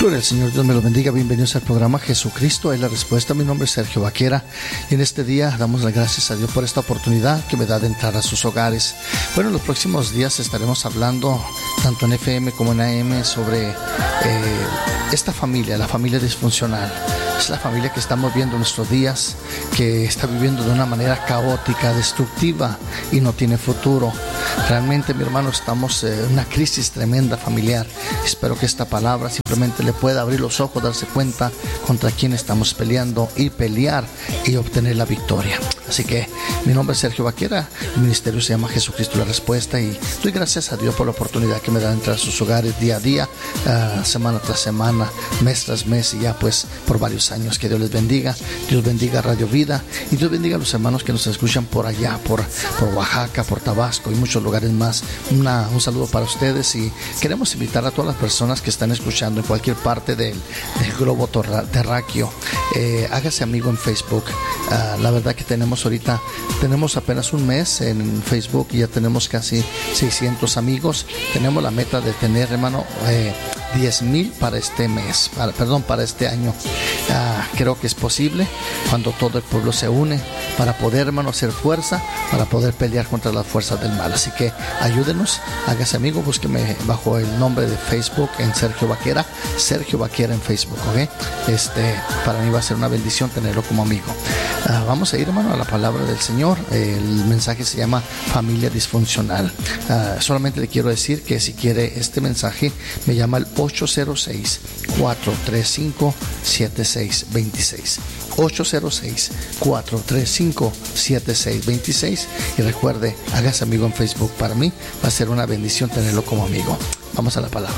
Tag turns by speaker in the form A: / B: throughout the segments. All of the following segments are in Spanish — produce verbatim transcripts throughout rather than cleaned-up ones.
A: Gloria al Señor, Dios me lo bendiga. Bienvenidos al programa Jesucristo es la respuesta. Mi nombre es Sergio Vaquera y en este día damos las gracias a Dios por esta oportunidad que me da de entrar a sus hogares. Bueno, en los próximos días estaremos hablando tanto en F M como en A M sobre eh, esta familia, la familia disfuncional. Es la familia que estamos viendo en nuestros días, que está viviendo de una manera caótica, destructiva y no tiene futuro. Realmente, mi hermano, estamos en una crisis tremenda familiar. Espero que esta palabra simplemente le pueda abrir los ojos, darse cuenta contra quién estamos peleando y pelear y obtener la victoria. Así que mi nombre es Sergio Vaquera, mi ministerio se llama Jesucristo la Respuesta y doy gracias a Dios por la oportunidad que me da de entrar a sus hogares día a día, uh, semana tras semana, mes tras mes y ya pues por varios años. Que Dios les bendiga, Dios bendiga Radio Vida y Dios bendiga a los hermanos que nos escuchan por allá, por, por Oaxaca, por Tabasco y muchos lugares más. Una, un saludo para ustedes y queremos invitar a todas las personas que están escuchando en cualquier parte del, del globo terráqueo. Eh, hágase amigo en Facebook. Uh, la verdad que tenemos ahorita, tenemos apenas un mes en Facebook y ya tenemos casi seiscientos amigos. Tenemos la meta de tener, hermano, eh, diez mil para este mes, para, perdón, para este año. Uh, creo que es posible cuando todo el pueblo se une para poder, hermano, hacer fuerza, para poder pelear contra las fuerzas del mal. Así que ayúdenos, hágase amigo, búsqueme bajo el nombre de Facebook en Sergio Vaquera, Sergio Vaquera en Facebook, ¿ok? Este, para mí va a ser una bendición tenerlo como amigo. Uh, vamos a ir, hermano, a la palabra del Señor. El mensaje se llama familia disfuncional. Uh, solamente le quiero decir que si quiere este mensaje, me llama al ocho cero seis, cuatro tres cinco, siete seis dos seis. ocho cero seis, cuatro tres cinco, siete seis dos seis. Y recuerde, hágase amigo en Facebook. Para mí va a ser una bendición tenerlo como amigo. Vamos a la palabra.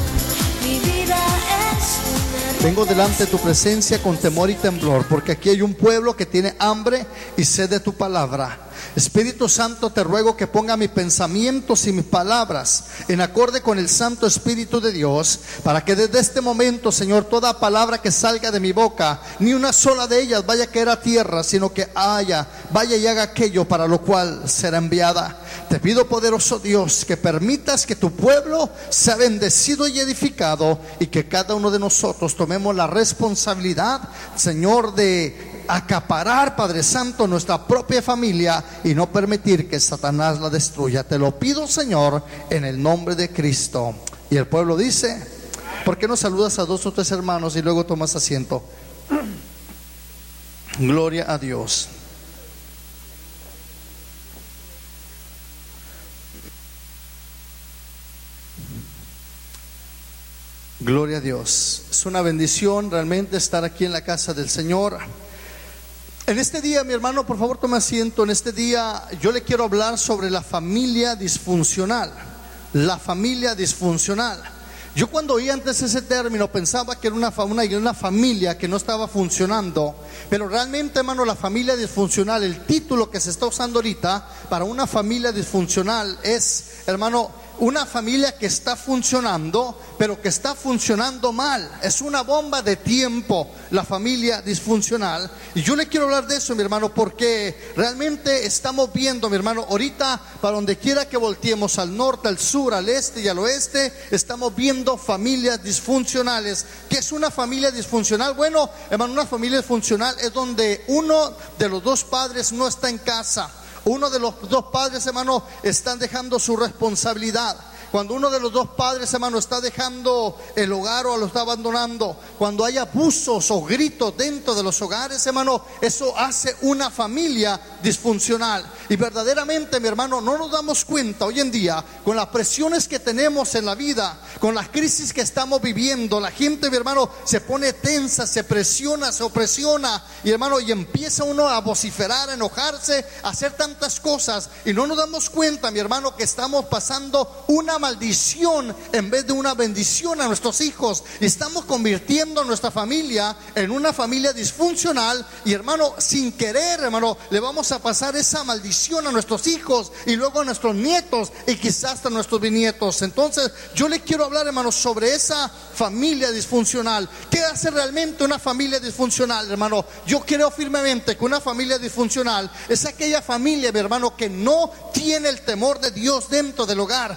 A: Vengo delante de tu presencia con temor y temblor, porque aquí hay un pueblo que tiene hambre y sed de tu palabra. Espíritu Santo, te ruego que ponga mis pensamientos y mis palabras en acorde con el Santo Espíritu de Dios, para que desde este momento, Señor, toda palabra que salga de mi boca, ni una sola de ellas vaya a caer a tierra, sino que haya, vaya y haga aquello para lo cual será enviada. Te pido, poderoso Dios, que permitas que tu pueblo sea bendecido y edificado, y que cada uno de nosotros tomemos la responsabilidad, Señor, de acaparar, Padre Santo, nuestra propia familia y no permitir que Satanás la destruya. Te lo pido, Señor, en el nombre de Cristo. Y el pueblo dice: ¿por qué no saludas a dos o tres hermanos y luego tomas asiento? Gloria a Dios. Gloria a Dios. Es una bendición realmente estar aquí en la casa del Señor. En este día, mi hermano, por favor tome asiento. En este día yo le quiero hablar sobre la familia disfuncional. La familia disfuncional. Yo cuando oí antes ese término pensaba que era una, una, una familia que no estaba funcionando. Pero realmente, hermano, la familia disfuncional, el título que se está usando ahorita para una familia disfuncional es, hermano, una familia que está funcionando, pero que está funcionando mal. Es una bomba de tiempo la familia disfuncional. Y yo le quiero hablar de eso, mi hermano, porque realmente estamos viendo, mi hermano, ahorita para donde quiera que volteemos, al norte, al sur, al este y al oeste, estamos viendo familias disfuncionales. ¿Qué es una familia disfuncional? Bueno, hermano, una familia disfuncional es donde uno de los dos padres no está en casa. Uno de los dos padres, hermano, están dejando su responsabilidad. Cuando uno de los dos padres, hermano, está dejando el hogar o lo está abandonando, cuando hay abusos o gritos dentro de los hogares, hermano, eso hace una familia disfuncional. Y verdaderamente, mi hermano, no nos damos cuenta hoy en día, con las presiones que tenemos en la vida, con las crisis que estamos viviendo, la gente, mi hermano, se pone tensa, se presiona, se opresiona, y hermano, y empieza uno a vociferar, a enojarse, a hacer tantas cosas, y no nos damos cuenta, mi hermano, que estamos pasando una maldición en vez de una bendición a nuestros hijos, y estamos convirtiendo a nuestra familia en una familia disfuncional. Y hermano, sin querer, hermano, le vamos a pasar esa maldición a nuestros hijos y luego a nuestros nietos y quizás hasta a nuestros bisnietos. Entonces yo le quiero hablar, hermano, sobre esa familia disfuncional. ¿Qué hace realmente una familia disfuncional, hermano? Yo creo firmemente que una familia disfuncional es aquella familia, mi hermano, que no tiene el temor de Dios dentro del hogar. La Biblia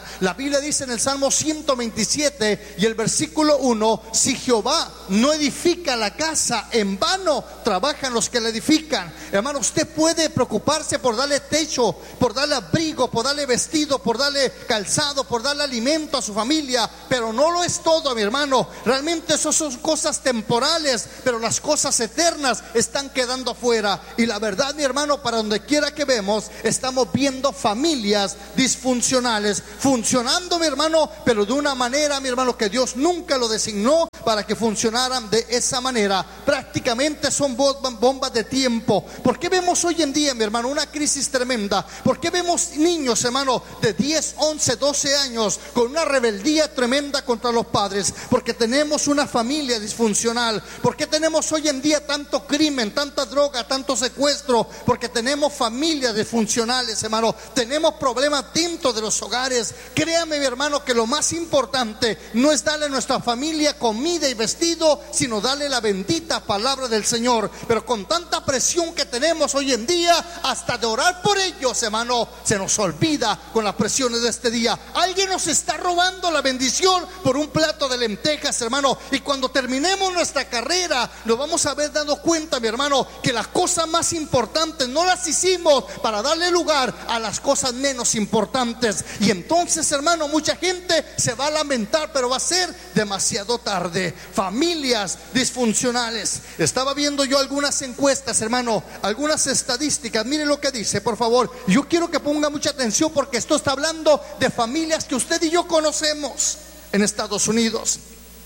A: Biblia dice en el Salmo ciento veintisiete y el versículo uno: si Jehová no edifica la casa, en vano trabajan los que la edifican. Hermano, usted puede preocuparse por darle techo, por darle abrigo, por darle vestido, por darle calzado, por darle alimento a su familia, pero no lo es todo, mi hermano. Realmente eso son cosas temporales, pero las cosas eternas están quedando afuera. Y la verdad, mi hermano, para donde quiera que vemos, estamos viendo familias disfuncionales funcionando, mi hermano, pero de una manera, mi hermano, que Dios nunca lo designó para que funcionaran de esa manera. Prácticamente son bombas de tiempo. ¿Por qué vemos hoy en día, mi hermano, una crisis tremenda? ¿Por qué vemos niños, hermano, de diez, once, doce años con una rebeldía tremenda contra los padres? Porque tenemos una familia disfuncional. ¿Por qué tenemos hoy en día tanto crimen, tanta droga, tanto secuestro? Porque tenemos familias disfuncionales, hermano. Tenemos problemas dentro de los hogares. Créame, mi hermano, que lo más importante no es darle a nuestra familia comida y vestido, sino darle la bendita palabra del Señor. Pero con tanta presión que tenemos hoy en día, hasta de orar por ellos, hermano, se nos olvida con las presiones de este día. Alguien nos está robando la bendición por un plato de lentejas, hermano, y cuando terminemos nuestra carrera nos vamos a haber dado cuenta, mi hermano, que las cosas más importantes no las hicimos para darle lugar a las cosas menos importantes. Y entonces, hermano, mucha gente se va a lamentar, pero va a ser demasiado tarde. Familias disfuncionales. Estaba viendo yo algunas encuestas, hermano, algunas estadísticas. Mire lo que dice, por favor. Yo quiero que ponga mucha atención, porque esto está hablando de familias que usted y yo conocemos en Estados Unidos.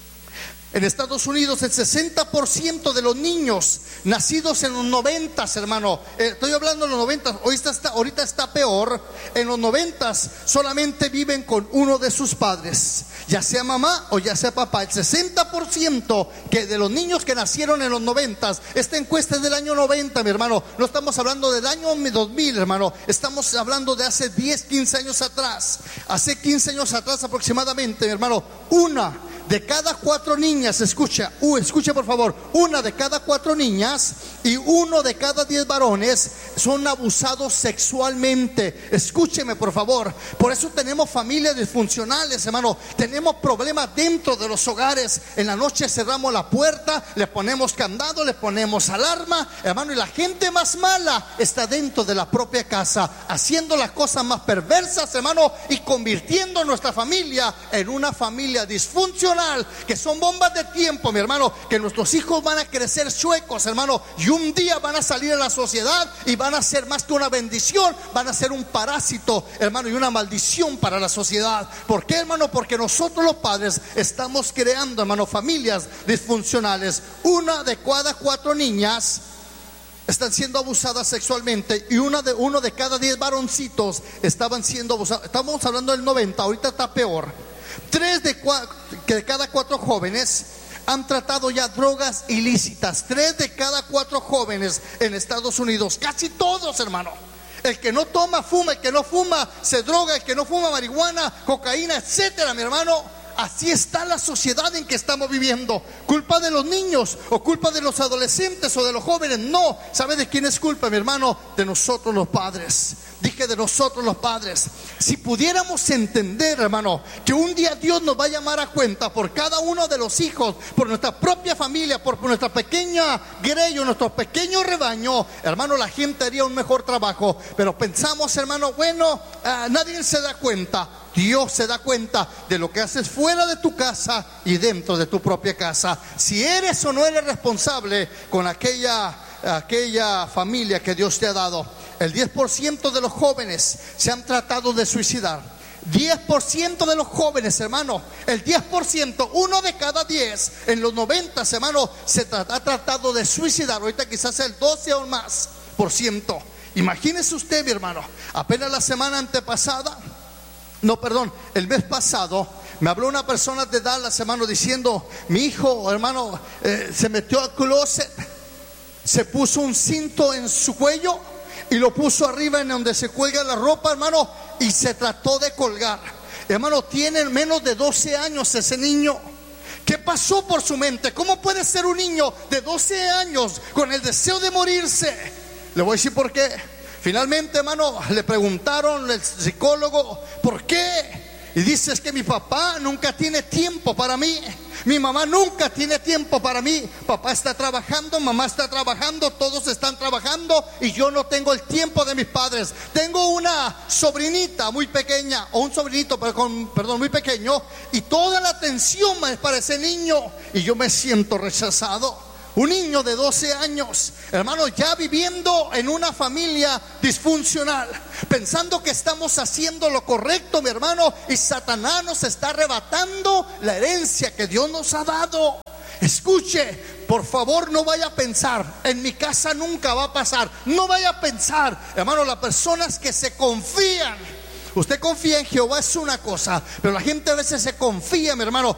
A: En Estados Unidos el sesenta por ciento de los niños nacidos en los noventas, hermano, eh, estoy hablando de los noventas, ahorita está, ahorita está peor. En los noventas solamente viven con uno de sus padres, ya sea mamá o ya sea papá. El sesenta por ciento que de los niños que nacieron en los noventas, esta encuesta es del año noventa, mi hermano. No estamos hablando del año dos mil, hermano. Estamos hablando de hace diez, quince años atrás. Hace quince años atrás aproximadamente, mi hermano, una de cada cuatro niñas, escucha, uh, escucha por favor, una de cada cuatro niñas y uno de cada diez varones son abusados sexualmente. Escúcheme por favor. Por eso tenemos familias disfuncionales, hermano. Tenemos problemas dentro de los hogares. En la noche cerramos la puerta, le ponemos candado, le ponemos alarma, hermano, y la gente más mala está dentro de la propia casa, haciendo las cosas más perversas, hermano, y convirtiendo nuestra familia en una familia disfuncional, que son bombas de tiempo, mi hermano, que nuestros hijos van a crecer chuecos, hermano, y un día van a salir a la sociedad y van a ser más que una bendición, van a ser un parásito, hermano, y una maldición para la sociedad. ¿Por qué, hermano? Porque nosotros los padres estamos creando, hermano, familias disfuncionales. Una de cada cuatro niñas están siendo abusadas sexualmente, y una de, uno de cada diez varoncitos estaban siendo abusados. Estamos hablando del noventa, ahorita está peor. Tres de, cua, que de cada cuatro jóvenes han tratado ya drogas ilícitas. Tres de cada cuatro jóvenes en Estados Unidos, casi todos, hermano. El que no toma, fuma. El que no fuma, se droga. El que no fuma, marihuana, cocaína, etcétera, mi hermano. Así está la sociedad en que estamos viviendo. ¿Culpa de los niños o culpa de los adolescentes o de los jóvenes? No. ¿Sabe de quién es culpa, mi hermano? De nosotros los padres. Dije de nosotros los padres. Si pudiéramos entender, hermano, que un día Dios nos va a llamar a cuenta por cada uno de los hijos, por nuestra propia familia, por nuestra pequeña grey, nuestro pequeño rebaño, hermano, la gente haría un mejor trabajo. Pero pensamos, hermano, bueno, uh, nadie se da cuenta. Dios se da cuenta de lo que haces fuera de tu casa y dentro de tu propia casa. Si eres o no eres responsable con aquella, aquella familia que Dios te ha dado. El diez por ciento de los jóvenes se han tratado de suicidar. diez por ciento de los jóvenes, hermano, el diez por ciento, uno de cada diez en los noventa, hermano, se tra- ha tratado de suicidar. Ahorita quizás el doce o más por ciento. Imagínese usted, mi hermano, apenas la semana antepasada, no, perdón, el mes pasado, me habló una persona de Dallas, hermano, diciendo: mi hijo, hermano, eh, se metió al closet, se puso un cinto en su cuello y lo puso arriba en donde se cuelga la ropa, hermano, y se trató de colgar. Hermano, tiene menos de doce años ese niño. ¿Qué pasó por su mente? ¿Cómo puede ser un niño de doce años con el deseo de morirse? Le voy a decir por qué. Finalmente, hermano, le preguntaron al psicólogo por qué. Y dices que mi papá nunca tiene tiempo para mí, mi mamá nunca tiene tiempo para mí. Papá está trabajando, mamá está trabajando, todos están trabajando y yo no tengo el tiempo de mis padres. Tengo una sobrinita muy pequeña, o un sobrinito, perdón, perdón, muy pequeño, y toda la atención es para ese niño y yo me siento rechazado. Un niño de doce años, hermano, ya viviendo en una familia disfuncional, pensando que estamos haciendo lo correcto, mi hermano, y Satanás nos está arrebatando la herencia que Dios nos ha dado. Escuche, por favor, no vaya a pensar, en mi casa nunca va a pasar. No vaya a pensar, hermano, las personas que se confían. Usted confía en Jehová es una cosa, pero la gente a veces se confía, mi hermano,